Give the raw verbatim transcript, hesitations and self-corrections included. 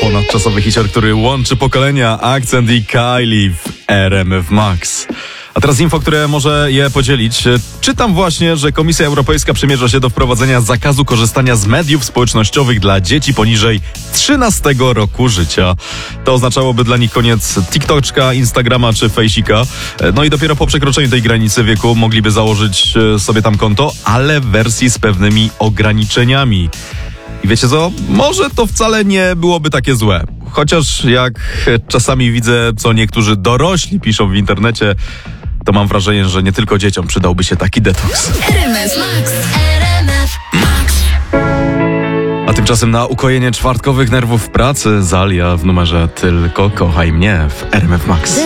Ponadczasowy hicior, który łączy pokolenia, Akcent i Kylie w R M F Max. A teraz info, które może je podzielić. Czytam właśnie, że Komisja Europejska przymierza się do wprowadzenia zakazu korzystania z mediów społecznościowych dla dzieci poniżej trzynastego roku życia. To oznaczałoby dla nich koniec TikToka, Instagrama czy Fejsika. No i dopiero po przekroczeniu tej granicy wieku mogliby założyć sobie tam konto, ale w wersji z pewnymi ograniczeniami. I wiecie co? Może to wcale nie byłoby takie złe. Chociaż jak czasami widzę, co niektórzy dorośli piszą w internecie, to mam wrażenie, że nie tylko dzieciom przydałby się taki detoks. R M F Max, R M F Max. A tymczasem na ukojenie czwartkowych nerwów w pracy Zalia w numerze Tylko kochaj mnie w R M F Max.